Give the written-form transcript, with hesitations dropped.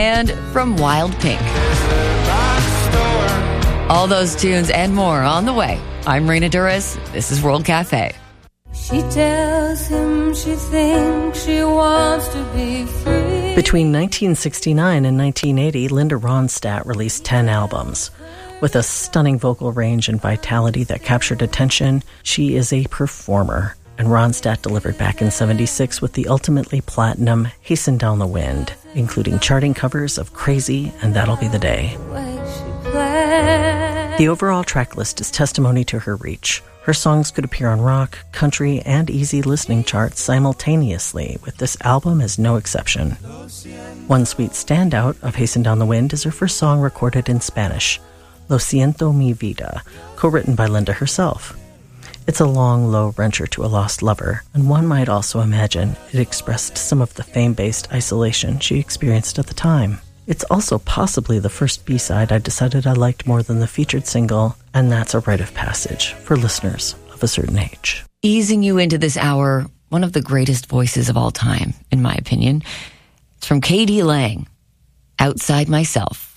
and from Wild Pink. All those tunes and more on the way. I'm Reena Duras. This is World Cafe. She tells him she thinks she wants to be free. Between 1969 and 1980, Linda Ronstadt released 10 albums. With a stunning vocal range and vitality that captured attention, she is a performer. And Ronstadt delivered back in '76 with the ultimately platinum Hasten Down the Wind, including charting covers of Crazy and That'll Be the Day. The overall track list is testimony to her reach. Her songs could appear on rock, country, and easy listening charts simultaneously, with this album as no exception. One sweet standout of Hasten Down the Wind is her first song recorded in Spanish, Lo Siento Mi Vida, co-written by Linda herself. It's a long, low wrencher to a lost lover, and one might also imagine it expressed some of the fame-based isolation she experienced at the time. It's also possibly the first B-side I decided I liked more than the featured single, and that's a rite of passage for listeners of a certain age. Easing you into this hour, one of the greatest voices of all time, in my opinion. It's from K.D. Lang, Outside Myself.